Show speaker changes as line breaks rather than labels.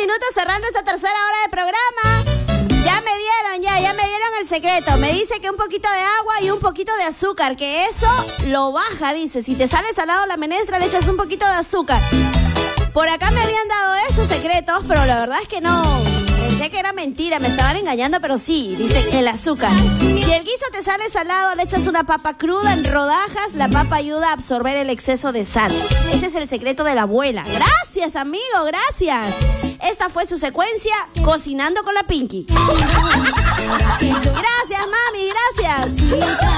minutos cerrando esta tercera hora de programa. Ya me dieron el secreto. Me dice que un poquito de agua y un poquito de azúcar, que eso lo baja, dice. Si te sale salado la menestra, le echas un poquito de azúcar. Por acá me habían dado esos secretos, pero la verdad es que no. Pensé que era mentira, me estaban engañando, pero sí, dice el azúcar. Si el guiso te sale salado, le echas una papa cruda en rodajas, la papa ayuda a absorber el exceso de sal. Ese es el secreto de la abuela. Gracias, amigo, gracias. Esta fue su secuencia, Cocinando con la Pinky. Gracias, mami, gracias.